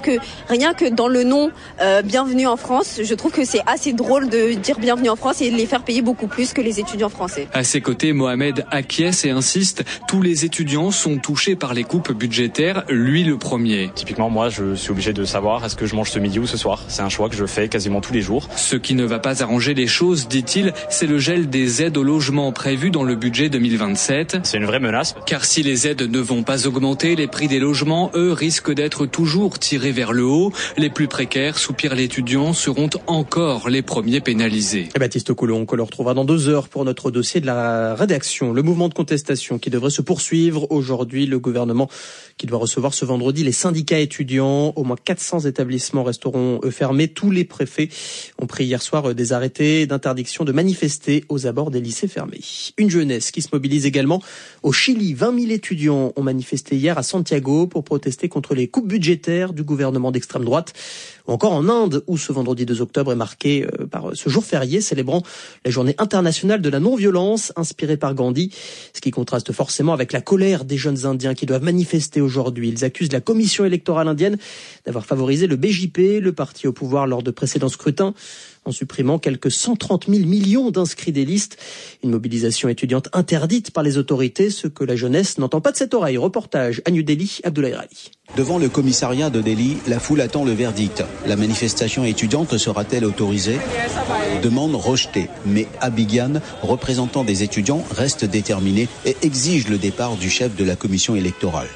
que rien que dans le nom Bienvenue en France, je trouve que c'est assez drôle de dire Bienvenue en France et de les faire payer beaucoup plus que les étudiants français. À ses côtés, Mohamed acquiesce et insiste, tous les étudiants sont touchés par les coupes budgétaires, lui le premier. Typiquement, moi, je suis obligé de savoir est-ce que je mange ce midi ou ce soir. C'est un choix que je fais quasiment tous les jours. Ce qui ne va pas arranger les choses, dit-il, c'est le gel des aides au logement prévues dans le budget 2027. C'est une vraie menace. Car si les aides ne vont pas augmenter, les prix des logements, eux, risquent d'être toujours tirés vers le haut. Les plus précaires, soupire l'étudiant, seront encore les premiers pénalisés. Et Baptiste Coulon, qu'on le retrouvera dans 2 heures pour notre dossier de la rédaction. Le mouvement de contestation qui devrait se poursuivre aujourd'hui. Le gouvernement qui doit recevoir ce vendredi les syndicats étudiants. Au moins 400 établissements resteront fermés. Tous les préfets ont pris hier soir des arrêtés d'interdiction de manifester aux abords des lycées fermés. Une jeunesse qui se mobilise également au Chili. 20 000 étudiants ont manifesté hier à Santiago pour protester contre les coupes budgétaires du gouvernement d'extrême droite. Ou encore en Inde, où ce vendredi 2 octobre est marqué par ce jour férié célébrant la journée internationale de la non-violence inspirée par Gandhi, ce qui contraste forcément avec la colère des jeunes Indiens qui doivent manifester aujourd'hui. Ils accusent la commission électorale indienne d'avoir favorisé le BJP, le parti au pouvoir lors de précédents scrutins, en supprimant quelques 130 000 millions d'inscrits des listes. Une mobilisation étudiante interdite par les autorités, ce que la jeunesse n'entend pas de cette oreille. Reportage à New Delhi, Abdoulaye Rali. Devant le commissariat de Delhi, la foule attend le verdict. La manifestation étudiante sera-t-elle autorisée ? Demande rejetée. Mais Abigyan, représentant des étudiants, reste déterminé et exige le départ du chef de la commission électorale.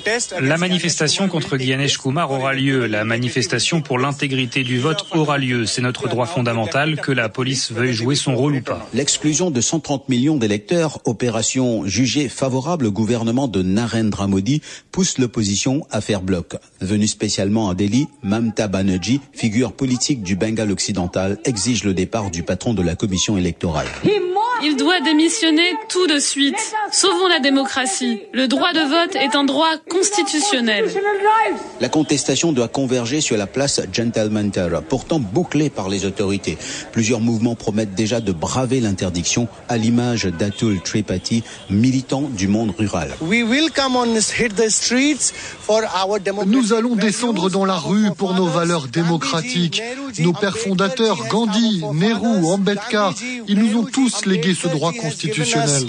La manifestation contre Gyanesh Kumar aura lieu. La manifestation pour l'intégrité du vote aura lieu. C'est notre droit fondamental, que la police veuille jouer son rôle ou pas. L'exclusion de 130 millions d'électeurs, opération jugée favorable au gouvernement de Narendra Modi, pousse l'opposition à faire bloc. Venue spécialement à Delhi, Mamta Banerjee, figure politique du Bengale occidental, exige le départ du patron de la commission électorale. Il doit démissionner tout de suite. Sauvons la démocratie. Le droit de vote est un droit constitutionnel. La contestation doit converger sur la place Gentleman Terra, pourtant bouclée par les autorités. Plusieurs mouvements promettent déjà de braver l'interdiction, à l'image d'Atul Tripathi, militant du monde rural. Nous allons descendre dans la rue pour nos valeurs démocratiques. Nos pères fondateurs, Gandhi, Nehru, Ambedkar, ils nous ont tous légué ce droit constitutionnel.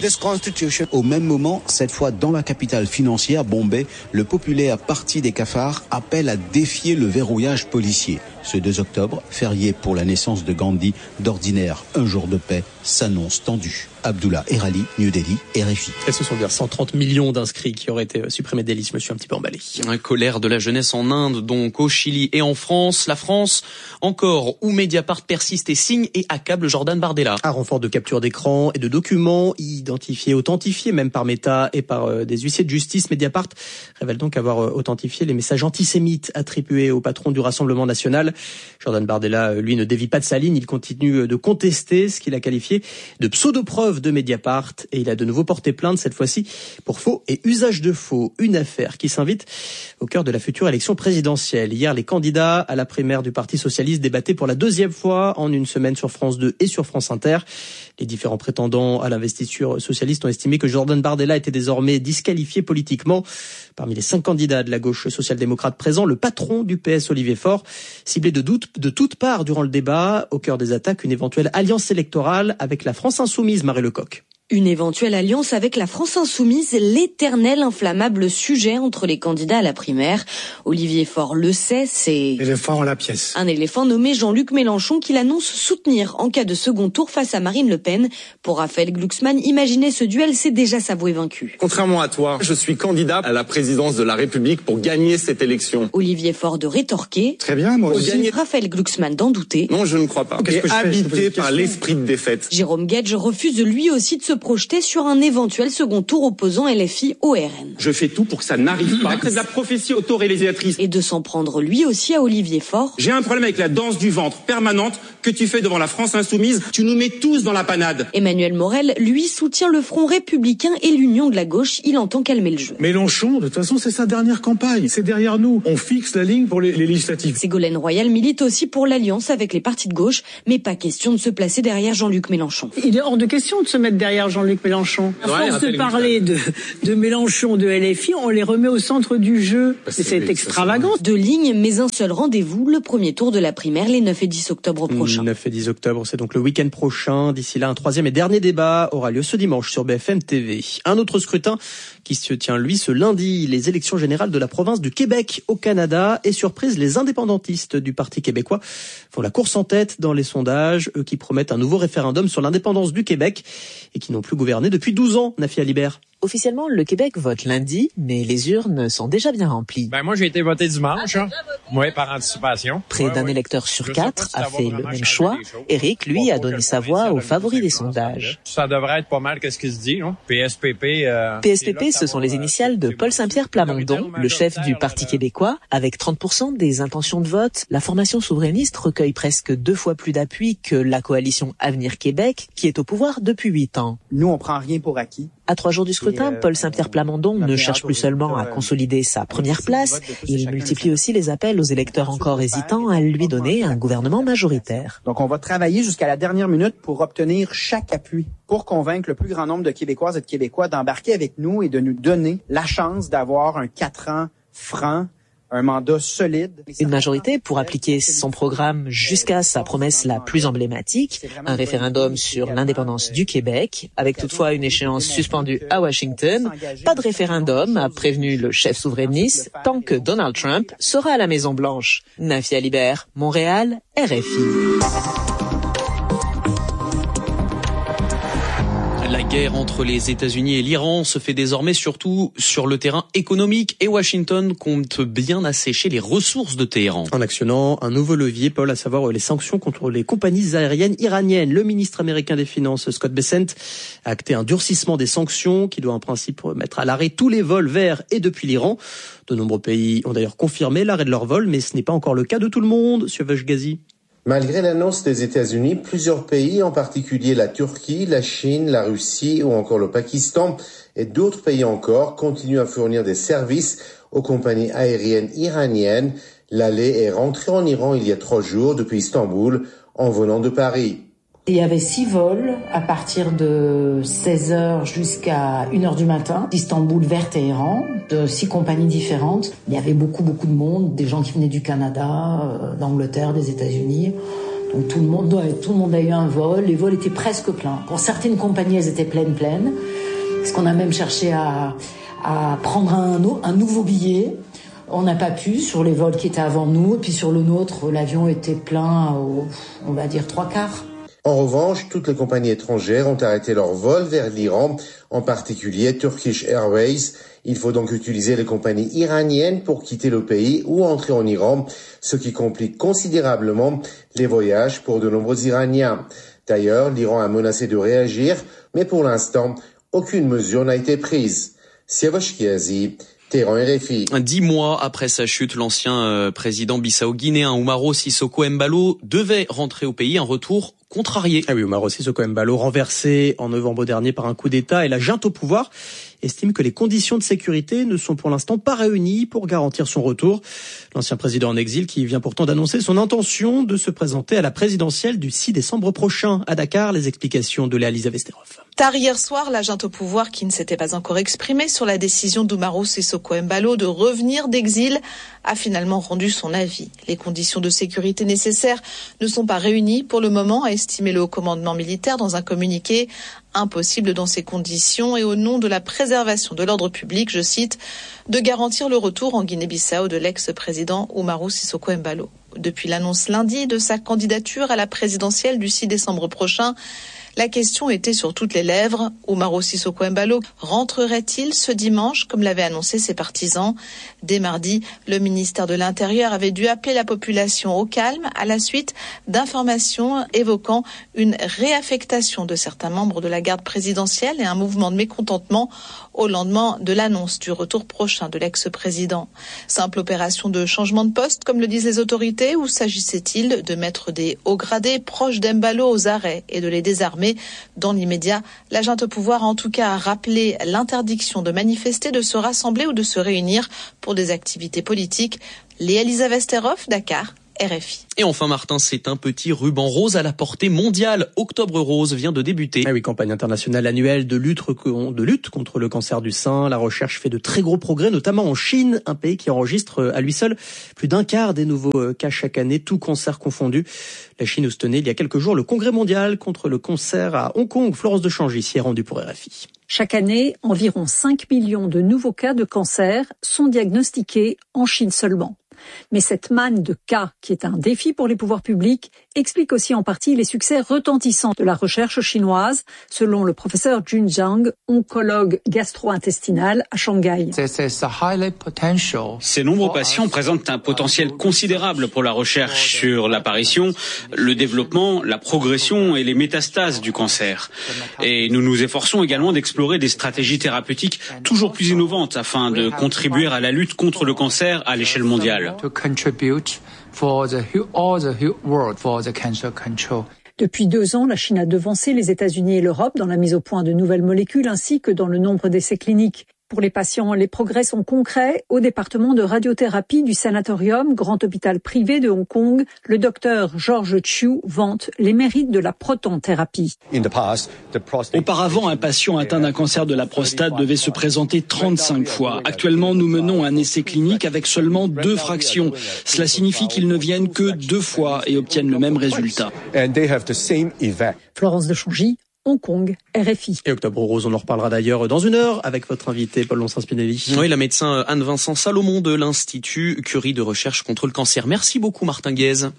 Au même moment, cette fois dans la capitale financière, Bombay, le populaire Parti des cafards appelle à défier le verrouillage policier. Ce 2 octobre, férié pour la naissance de Gandhi, d'ordinaire un jour de paix, s'annonce tendu. Abdullah Erali, New Delhi, RFI. Et ce sont bien 130 millions d'inscrits qui auraient été supprimés des listes. Je me suis un petit peu emballé. La colère de la jeunesse en Inde, donc au Chili et en France. La France, encore, où Mediapart persiste et signe et accable Jordan Bardella. À renfort de capture d'écran et de documents identifiés, authentifiés même par Meta et par des huissiers de justice, Mediapart révèle donc avoir authentifié les messages antisémites attribués au patron du Rassemblement national. Jordan Bardella, lui, ne dévie pas de sa ligne. Il continue de contester ce qu'il a qualifié de pseudo-preuve de Mediapart et il a de nouveau porté plainte, cette fois-ci pour faux et usage de faux. Une affaire qui s'invite au cœur de la future élection présidentielle. Hier, les candidats à la primaire du Parti socialiste débattaient pour la 2e fois en une semaine sur France 2 et sur France Inter. Les différents prétendants à l'investiture socialiste ont estimé que Jordan Bardella était désormais disqualifié politiquement. Parmi les 5 candidats de la gauche social-démocrate présents, le patron du PS, Olivier Faure, ciblé de toutes parts durant le débat. Au cœur des attaques, une éventuelle alliance électorale avec la France insoumise, Marie Lecoq. Une éventuelle alliance avec la France insoumise, l'éternel inflammable sujet entre les candidats à la primaire. Olivier Faure le sait, c'est l'éléphant en la pièce. Un éléphant nommé Jean-Luc Mélenchon qu'il annonce soutenir en cas de second tour face à Marine Le Pen. Pour Raphaël Glucksmann, imaginer ce duel, c'est déjà s'avouer vaincu. Contrairement à toi, je suis candidat à la présidence de la République pour gagner cette élection. Olivier Faure de rétorquer. Très bien, moi aussi. Raphaël Glucksmann d'en douter. Non, je ne crois pas. Et habité par l'esprit de défaite. Jérôme Guedj refuse lui aussi de se projeter sur un éventuel second tour opposant LFI au RN. Je fais tout pour que ça n'arrive pas. C'est de la prophétie autoréalisatrice. Et de s'en prendre lui aussi à Olivier Faure. J'ai un problème avec la danse du ventre permanente que tu fais devant la France insoumise. Tu nous mets tous dans la panade. Emmanuel Morel, lui, soutient le Front républicain et l'Union de la gauche. Il entend calmer le jeu. Mélenchon, de toute façon, c'est sa dernière campagne. C'est derrière nous. On fixe la ligne pour les législatives. Ségolène Royal milite aussi pour l'alliance avec les partis de gauche, mais pas question de se placer derrière Jean-Luc Mélenchon. Il est hors de question de se mettre derrière derrière Jean-Luc Mélenchon. À force de parler de Mélenchon, de LFI, on les remet au centre du jeu. C'est extravagant. 2 lignes, mais un seul rendez-vous, le premier tour de la primaire les 9 et 10 octobre prochains. 9 et 10 octobre, c'est donc le week-end prochain. D'ici là, un 3e et dernier débat aura lieu ce dimanche sur BFM TV. Un autre scrutin qui se tient, lui, ce lundi. Les élections générales de la province du Québec au Canada. Et surprise, les indépendantistes du Parti québécois font la course en tête dans les sondages. Eux qui promettent un nouveau référendum sur l'indépendance du Québec et qui n'ont plus gouverné depuis 12 ans, Nafia Libert. Officiellement, le Québec vote lundi, mais les urnes sont déjà bien remplies. Moi, j'ai été voté dimanche. Oui, par anticipation. Près d'un électeur sur 4 a fait le même choix. Éric, lui, a donné sa voix au favori des sondages. Ça devrait être pas mal qu'est-ce qui se dit, non? PSPP. PSPP, ce sont les initiales de Paul Saint-Pierre Plamondon, le chef du Parti québécois. Avec 30% des intentions de vote, la formation souverainiste recueille presque 2 fois plus d'appui que la coalition Avenir Québec, qui est au pouvoir depuis 8 ans. Nous, on prend rien pour acquis. À 3 jours du scrutin, Paul Saint-Pierre Plamondon ne cherche plus seulement à consolider sa première place, il multiplie aussi les appels aux électeurs encore hésitants à lui donner un gouvernement majoritaire. Donc on va travailler jusqu'à la dernière minute pour obtenir chaque appui, pour convaincre le plus grand nombre de Québécoises et de Québécois d'embarquer avec nous et de nous donner la chance d'avoir un 4 ans franc, un mandat solide. Une majorité pour appliquer son programme jusqu'à sa promesse la plus emblématique, un référendum sur l'indépendance du Québec, avec toutefois une échéance suspendue à Washington. Pas de référendum, a prévenu le chef souverainiste, tant que Donald Trump sera à la Maison-Blanche. Nafia Libert, Montréal, RFI. La guerre entre les États-Unis et l'Iran se fait désormais surtout sur le terrain économique et Washington compte bien assécher les ressources de Téhéran. En actionnant un nouveau levier, Paul, à savoir les sanctions contre les compagnies aériennes iraniennes. Le ministre américain des Finances, Scott Bessent, a acté un durcissement des sanctions qui doit en principe mettre à l'arrêt tous les vols vers et depuis l'Iran. De nombreux pays ont d'ailleurs confirmé l'arrêt de leurs vols, mais ce n'est pas encore le cas de tout le monde. Siavash Ghazi. Malgré l'annonce des États-Unis, plusieurs pays, en particulier la Turquie, la Chine, la Russie ou encore le Pakistan et d'autres pays encore, continuent à fournir des services aux compagnies aériennes iraniennes. L'aller est rentré en Iran il y a 3 jours depuis Istanbul en venant de Paris. Il y avait 6 vols à partir de 16h jusqu'à 1h du matin, d'Istanbul vers Téhéran, de 6 compagnies différentes. Il y avait beaucoup de monde, des gens qui venaient du Canada, d'Angleterre, des États-Unis. Donc tout le monde a eu un vol. Les vols étaient presque pleins. Pour certaines compagnies, elles étaient pleines. Parce qu'on a même cherché à prendre un nouveau billet. On n'a pas pu sur les vols qui étaient avant nous. Et puis sur le nôtre, l'avion était plein, on va dire 3/4. En revanche, toutes les compagnies étrangères ont arrêté leur vol vers l'Iran, en particulier Turkish Airways. Il faut donc utiliser les compagnies iraniennes pour quitter le pays ou entrer en Iran, ce qui complique considérablement les voyages pour de nombreux Iraniens. D'ailleurs, l'Iran a menacé de réagir, mais pour l'instant, aucune mesure n'a été prise. Siavash Ghazi, Téhéran, RFI. 10 mois après sa chute, l'ancien président bissau-guinéen Umaro Sissoko Embalo devait rentrer au pays, un retour contrarié. Ah oui, Umaro Sissoko Embalo, renversé en novembre dernier par un coup d'État, et la junte au pouvoir estime que les conditions de sécurité ne sont pour l'instant pas réunies pour garantir son retour. L'ancien président en exil qui vient pourtant d'annoncer son intention de se présenter à la présidentielle du 6 décembre prochain à Dakar. Les explications de Léa Vesterov. Tard hier soir, la junte au pouvoir, qui ne s'était pas encore exprimée sur la décision d'Umaro Sissoko Embalo de revenir d'exil, a finalement rendu son avis. Les conditions de sécurité nécessaires ne sont pas réunies pour le moment, a estimé le haut commandement militaire dans un communiqué. Impossible dans ces conditions et au nom de la préservation de l'ordre public, je cite, de garantir le retour en Guinée-Bissau de l'ex-président Umaro Sissoko Embalo. Depuis l'annonce lundi de sa candidature à la présidentielle du 6 décembre prochain, la question était sur toutes les lèvres. Umaro Sissoko Embalo rentrerait-il ce dimanche, comme l'avaient annoncé ses partisans? Dès mardi, le ministère de l'Intérieur avait dû appeler la population au calme à la suite d'informations évoquant une réaffectation de certains membres de la garde présidentielle et un mouvement de mécontentement au lendemain de l'annonce du retour prochain de l'ex-président. Simple opération de changement de poste, comme le disent les autorités, ou s'agissait-il de mettre des hauts gradés proches d'Embalo aux arrêts et de les désarmer? Dans l'immédiat, la junte au pouvoir a en tout cas rappelé l'interdiction de manifester, de se rassembler ou de se réunir pour des activités politiques. Léa Vesterov, Dakar, RFI. Et enfin Martin, c'est un petit ruban rose à la portée mondiale. Octobre Rose vient de débuter. Ah oui, campagne internationale annuelle de lutte contre le cancer du sein. La recherche fait de très gros progrès, notamment en Chine, un pays qui enregistre à lui seul plus d'un quart des nouveaux cas chaque année, tout cancer confondu. La Chine où se tenait il y a quelques jours le congrès mondial contre le cancer à Hong Kong. Florence de Changy s'y est rendue pour RFI. Chaque année, environ 5 millions de nouveaux cas de cancer sont diagnostiqués en Chine seulement. Mais cette manne de cas, qui est un défi pour les pouvoirs publics, explique aussi en partie les succès retentissants de la recherche chinoise, selon le professeur Jun Zhang, oncologue gastro-intestinal à Shanghai. Ces nombreux patients présentent un potentiel considérable pour la recherche sur l'apparition, le développement, la progression et les métastases du cancer. Et nous nous efforçons également d'explorer des stratégies thérapeutiques toujours plus innovantes afin de contribuer à la lutte contre le cancer à l'échelle mondiale. Depuis 2 ans, la Chine a devancé les États-Unis et l'Europe dans la mise au point de nouvelles molécules ainsi que dans le nombre d'essais cliniques. Pour les patients, les progrès sont concrets. Au département de radiothérapie du sanatorium, grand hôpital privé de Hong Kong, le docteur George Chiu vante les mérites de la protonthérapie. Auparavant, un patient atteint d'un cancer de la prostate devait se présenter 35 fois. Actuellement, nous menons un essai clinique avec seulement 2 fractions. Cela signifie qu'ils ne viennent que 2 fois et obtiennent le même résultat. Florence de Changy, Hong Kong, RFI. Et Octobre Rose, on en reparlera d'ailleurs dans 1 heure avec votre invité Paul Lonsin-Spinelli. Oui, la médecin Anne-Vincent Salomon de l'Institut Curie de recherche contre le cancer. Merci beaucoup Martin Guez.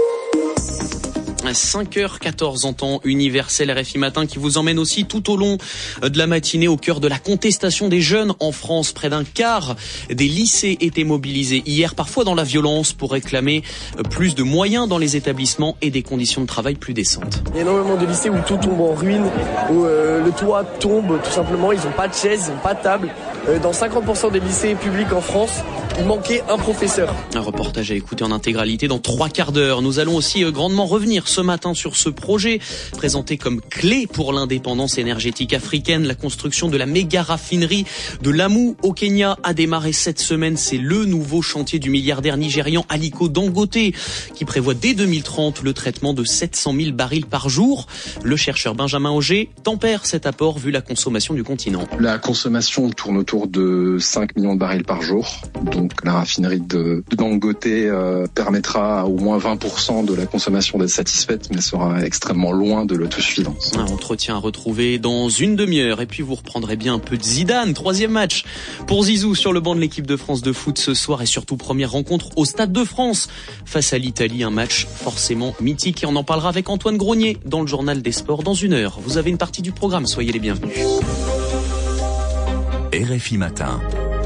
5h14 en temps universel, RFI Matin qui vous emmène aussi tout au long de la matinée au cœur de la contestation des jeunes en France. Près d'un quart des lycées étaient mobilisés hier, parfois dans la violence, pour réclamer plus de moyens dans les établissements et des conditions de travail plus décentes. Il y a énormément de lycées où tout tombe en ruine, où le toit tombe tout simplement, ils n'ont pas de chaises, ils n'ont pas de table. Dans 50% des lycées publics en France, il manquait un professeur. Un reportage à écouter en intégralité dans 3 quarts d'heure. Nous allons aussi grandement revenir ce matin sur ce projet présenté comme clé pour l'indépendance énergétique africaine. La construction de la méga raffinerie de Lamu au Kenya a démarré cette semaine. C'est le nouveau chantier du milliardaire nigérian Aliko Dangote qui prévoit dès 2030 le traitement de 700 000 barils par jour. Le chercheur Benjamin Auger tempère cet apport vu la consommation du continent. La consommation tourne autour de 5 millions de barils par jour. Donc la raffinerie de Dangote permettra à au moins 20% de la consommation d'être satisfaite, mais elle sera extrêmement loin de l'autosuffisance. Un entretien à retrouver dans 1 demi-heure. Et puis vous reprendrez bien un peu de Zidane. 3e match pour Zizou sur le banc de l'équipe de France de foot ce soir. Et surtout première rencontre au Stade de France face à l'Italie. Un match forcément mythique. Et on en parlera avec Antoine Grognier dans le journal des sports dans 1 heure. Vous avez une partie du programme. Soyez les bienvenus. RFI Matin.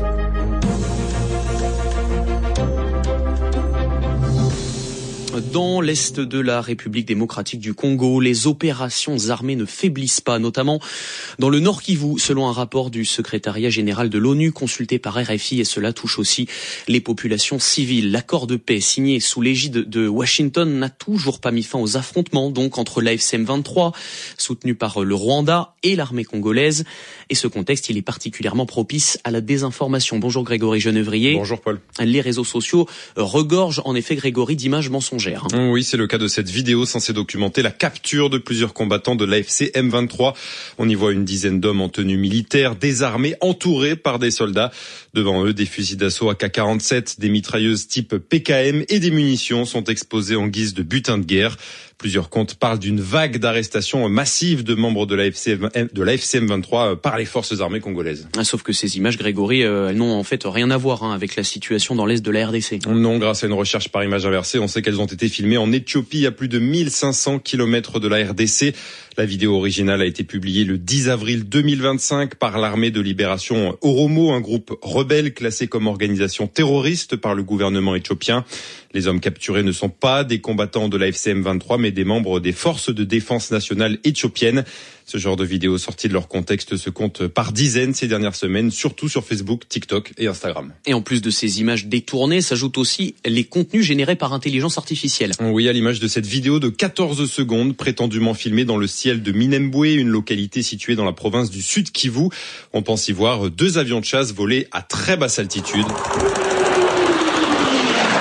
Dans l'est de la République démocratique du Congo, les opérations armées ne faiblissent pas, notamment dans le Nord Kivu, selon un rapport du secrétariat général de l'ONU consulté par RFI, et cela touche aussi les populations civiles. L'accord de paix signé sous l'égide de Washington n'a toujours pas mis fin aux affrontements, donc entre l'AFC M23, soutenu par le Rwanda, et l'armée congolaise. Et ce contexte, il est particulièrement propice à la désinformation. Bonjour Grégory Genevrier. Bonjour Paul. Les réseaux sociaux regorgent en effet, Grégory, d'images mensongères. Oui, c'est le cas de cette vidéo censée documenter la capture de plusieurs combattants de l'AFC M23. On y voit une dizaine d'hommes en tenue militaire, désarmés, entourés par des soldats. Devant eux, des fusils d'assaut AK-47, des mitrailleuses type PKM et des munitions sont exposées en guise de butin de guerre. Plusieurs comptes parlent d'une vague d'arrestations massives de membres de l'AFC M23 par les forces armées congolaises. Sauf que ces images, Grégory, elles n'ont en fait rien à voir avec la situation dans l'est de la RDC. Non, grâce à une recherche par image inversée, on sait qu'elles ont été filmées en Éthiopie, à plus de 1500 km de la RDC. La vidéo originale a été publiée le 10 avril 2025 par l'armée de libération Oromo, un groupe rebelle classé comme organisation terroriste par le gouvernement éthiopien. Les hommes capturés ne sont pas des combattants de l'AFC M23, mais des membres des forces de défense nationale éthiopiennes. Ce genre de vidéos sorties de leur contexte se compte par dizaines ces dernières semaines, surtout sur Facebook, TikTok et Instagram. Et en plus de ces images détournées, s'ajoutent aussi les contenus générés par intelligence artificielle. Oui, à l'image de cette vidéo de 14 secondes, prétendument filmée dans le ciel de Minembwe, une localité située dans la province du Sud Kivu. On pense y voir 2 avions de chasse voler à très basse altitude.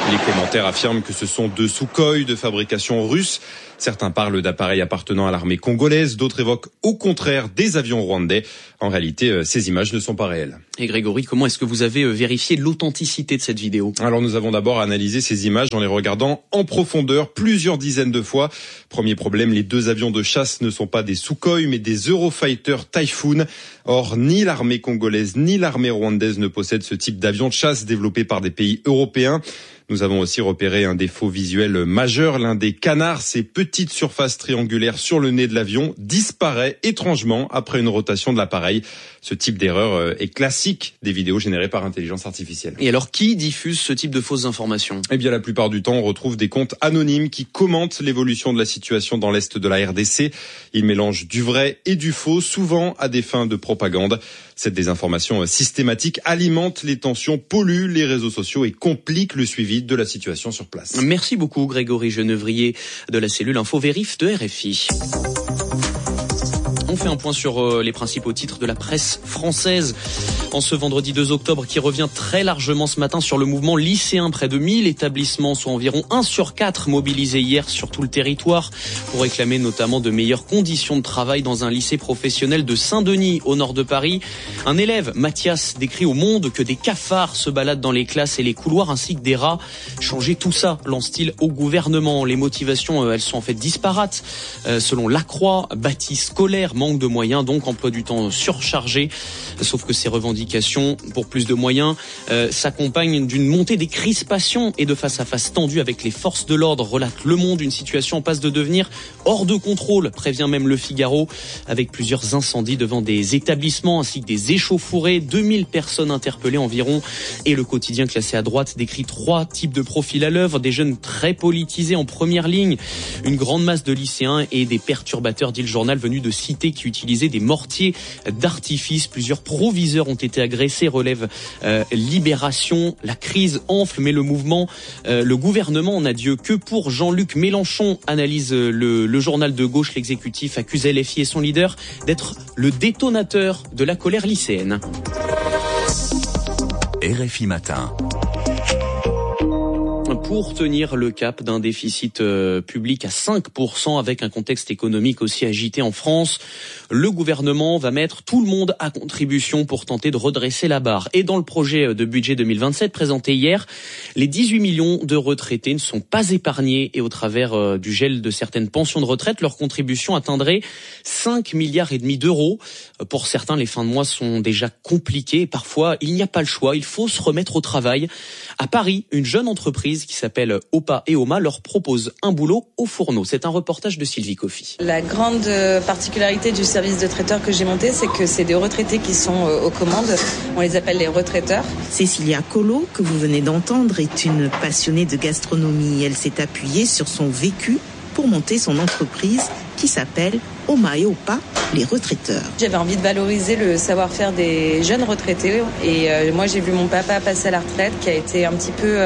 Les commentaires affirment que ce sont 2 Sukhoi de fabrication russe. Certains parlent d'appareils appartenant à l'armée congolaise, d'autres évoquent au contraire des avions rwandais. En réalité, ces images ne sont pas réelles. Et Grégory, comment est-ce que vous avez vérifié l'authenticité de cette vidéo ? Alors nous avons d'abord analysé ces images en les regardant en profondeur plusieurs dizaines de fois. Premier problème, les 2 avions de chasse ne sont pas des Sukhoi mais des Eurofighter Typhoon. Or, ni l'armée congolaise ni l'armée rwandaise ne possèdent ce type d'avion de chasse développé par des pays européens. Nous avons aussi repéré un défaut visuel majeur. L'un des canards, ces petites surfaces triangulaires sur le nez de l'avion, disparaît étrangement après une rotation de l'appareil. Ce type d'erreur est classique des vidéos générées par intelligence artificielle. Et alors, qui diffuse ce type de fausses informations ? Eh bien, la plupart du temps, on retrouve des comptes anonymes qui commentent l'évolution de la situation dans l'est de la RDC. Ils mélangent du vrai et du faux, souvent à des fins de propagande. Cette désinformation systématique alimente les tensions, pollue les réseaux sociaux et complique le suivi de la situation sur place. Merci beaucoup Grégory Genevrier de la cellule Info Vérif de RFI. On fait un point sur les principaux titres de la presse française. En ce vendredi 2 octobre qui revient très largement ce matin sur le mouvement lycéen. Près de 1000 établissements, soit environ 1 sur 4 mobilisés hier sur tout le territoire pour réclamer notamment de meilleures conditions de travail dans un lycée professionnel de Saint-Denis au nord de Paris. Un élève, Mathias, décrit au Monde que des cafards se baladent dans les classes et les couloirs ainsi que des rats. Changer tout ça, lance-t-il au gouvernement. Les motivations, elles sont en fait disparates. Selon La Croix, bâti scolaire, manque de moyens, donc emploi du temps surchargé. Sauf que ces revendications pour plus de moyens s'accompagnent d'une montée des crispations et de face-à-face tendues avec les forces de l'ordre, relate Le Monde. Une situation en passe de devenir hors de contrôle, prévient même Le Figaro, avec plusieurs incendies devant des établissements ainsi que des échauffourées, 2000 personnes interpellées environ. Et Le Quotidien, classé à droite, décrit 3 types de profils à l'œuvre, des jeunes très politisés en première ligne, une grande masse de lycéens et des perturbateurs, dit le journal, venus de cités qui utilisaient des mortiers d'artifice. Plusieurs proviseurs ont été agressés, relève Libération. La crise enfle, mais le gouvernement n'a Dieu que pour. Jean-Luc Mélenchon, analyse le journal de gauche. L'exécutif accuse LFI et son leader d'être le détonateur de la colère lycéenne. RFI Matin. Pour tenir le cap d'un déficit public à 5% avec un contexte économique aussi agité en France, le gouvernement va mettre tout le monde à contribution pour tenter de redresser la barre. Et dans le projet de budget 2027 présenté hier, les 18 millions de retraités ne sont pas épargnés et au travers du gel de certaines pensions de retraite, leur contribution atteindrait 5,5 milliards d'euros. Pour certains, les fins de mois sont déjà compliquées. Parfois, il n'y a pas le choix, il faut se remettre au travail. À Paris, une jeune entreprise qui s'appelle Opa et Oma leur propose un boulot au fourneau. C'est un reportage de Sylvie Coffy. La grande particularité du service de traiteur que j'ai monté, c'est que c'est des retraités qui sont aux commandes. On les appelle les retraiteurs. Cécilia Collot, que vous venez d'entendre, est une passionnée de gastronomie. Elle s'est appuyée sur son vécu pour monter son entreprise qui s'appelle Oma et Opa, les retraiteurs. J'avais envie de valoriser le savoir-faire des jeunes retraités et moi j'ai vu mon papa passer à la retraite qui a été un petit peu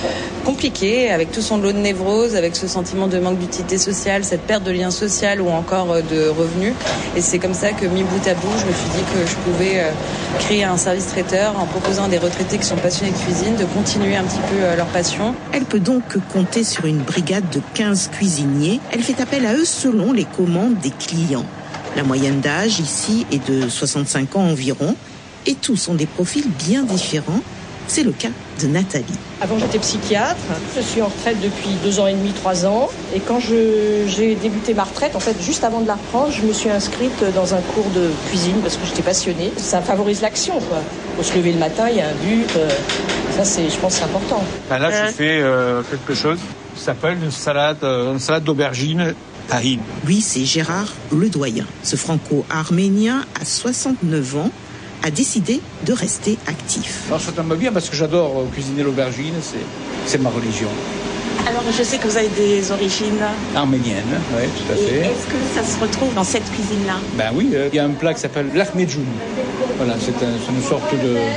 compliqué avec tout son lot de névrose, avec ce sentiment de manque d'utilité sociale, cette perte de lien social ou encore de revenus. Et c'est comme ça que mis bout à bout, je me suis dit que je pouvais créer un service traiteur en proposant à des retraités qui sont passionnés de cuisine de continuer un petit peu leur passion. Elle peut donc compter sur une brigade de 15 cuisiniers. Elle fait appel à eux selon les commandes des clients. La moyenne d'âge ici est de 65 ans environ et tous ont des profils bien différents. C'est le cas de Nathalie. Avant, j'étais psychiatre. Je suis en retraite depuis 2 ans et demi, 3 ans. Et quand j'ai débuté ma retraite, en fait, juste avant de la reprendre, je me suis inscrite dans un cours de cuisine parce que j'étais passionnée. Ça favorise l'action, quoi. Faut se lever le matin, il y a un but. Ça, je pense, c'est important. Là, je fais quelque chose qui s'appelle une salade d'aubergine. Lui, c'est Gérard Ledoyen. Ce franco-arménien à 69 ans a décidé de rester actif. Alors ça tombe bien parce que j'adore cuisiner l'aubergine, c'est ma religion. Alors je sais que vous avez des origines arméniennes, oui, tout à fait. Est-ce que ça se retrouve dans cette cuisine-là? Ben oui, il y a un plat qui s'appelle l'ahmedjoun. Voilà, c'est une sorte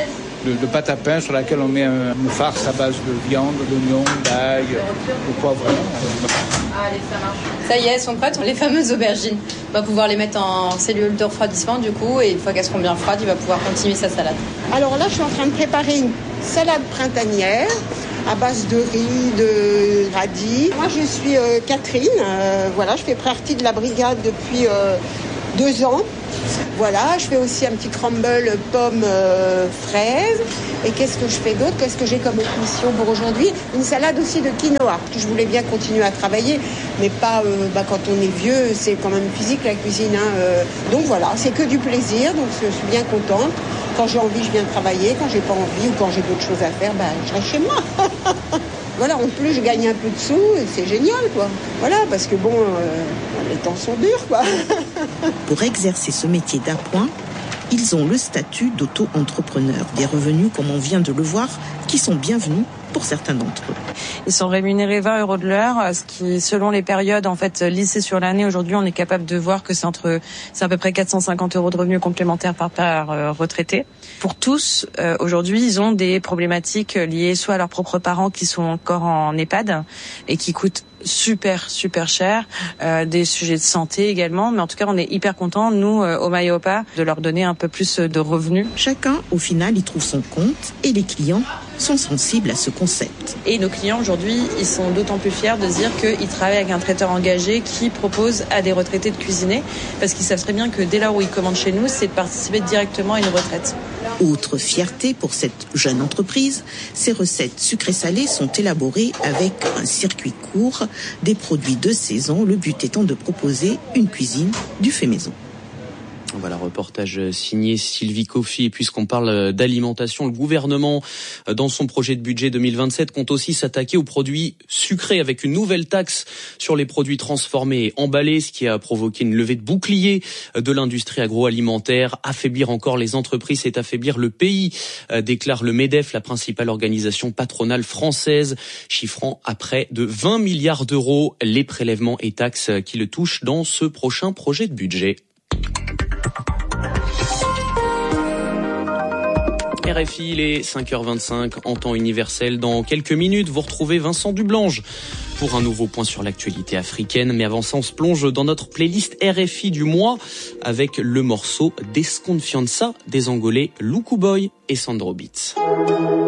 de pâte à pain sur laquelle on met une farce à base de viande, d'oignons, d'ail, de poivron. Allez, ça marche. Ça y est, elles sont prêtes, les fameuses aubergines. On va pouvoir les mettre en cellule de refroidissement du coup, et une fois qu'elles seront bien froides, il va pouvoir continuer sa salade. Alors là, je suis en train de préparer une salade printanière à base de riz, de radis. Moi, je suis Catherine. Voilà, je fais partie de la brigade depuis 2 ans. Voilà, je fais aussi un petit crumble pommes fraises. Et qu'est-ce que je fais d'autre? Qu'est-ce que j'ai comme autre mission pour aujourd'hui? Une salade aussi de quinoa. Je voulais bien continuer à travailler, mais pas quand on est vieux, c'est quand même physique la cuisine. Donc voilà, c'est que du plaisir, donc je suis bien contente. Quand j'ai envie, je viens travailler. Quand j'ai pas envie ou quand j'ai d'autres choses à faire, je reste chez moi. Voilà, en plus, je gagne un peu de sous et c'est génial, quoi. Voilà, parce que les temps sont durs, quoi. Pour exercer ce métier d'appoint, ils ont le statut d'auto-entrepreneur. Des revenus, comme on vient de le voir, qui sont bienvenus pour certains d'entre eux. Ils sont rémunérés 20 € de l'heure, ce qui, selon les périodes, en fait, lissées sur l'année, aujourd'hui, on est capable de voir que c'est à peu près 450 € de revenus complémentaires par retraité. Pour tous, aujourd'hui, ils ont des problématiques liées soit à leurs propres parents qui sont encore en EHPAD et qui coûtent super cher, des sujets de santé également, mais en tout cas on est hyper contents, nous au Maïopa, de leur donner un peu plus de revenus. Chacun au final y trouve son compte et les clients sont sensibles à ce concept. Et nos clients aujourd'hui, ils sont d'autant plus fiers de dire qu'ils travaillent avec un traiteur engagé qui propose à des retraités de cuisiner, parce qu'ils savent très bien que dès lors où ils commandent chez nous, c'est de participer directement à une retraite. Autre fierté pour cette jeune entreprise, ces recettes sucrées-salées sont élaborées avec un circuit court, des produits de saison, le but étant de proposer une cuisine du fait maison. Voilà, reportage signé Sylvie Coffy. Et puisqu'on parle d'alimentation, le gouvernement, dans son projet de budget 2027, compte aussi s'attaquer aux produits sucrés avec une nouvelle taxe sur les produits transformés et emballés, ce qui a provoqué une levée de bouclier de l'industrie agroalimentaire. Affaiblir encore les entreprises, c'est affaiblir le pays, déclare le MEDEF, la principale organisation patronale française, chiffrant à près de 20 milliards d'euros les prélèvements et taxes qui le touchent dans ce prochain projet de budget. RFI, il est 5h25 en temps universel. Dans quelques minutes, vous retrouvez Vincent Dublange pour un nouveau point sur l'actualité africaine. Mais avant ça, on se plonge dans notre playlist RFI du mois avec le morceau Desconfianza des Angolais Luku Boy et Sandro Beats.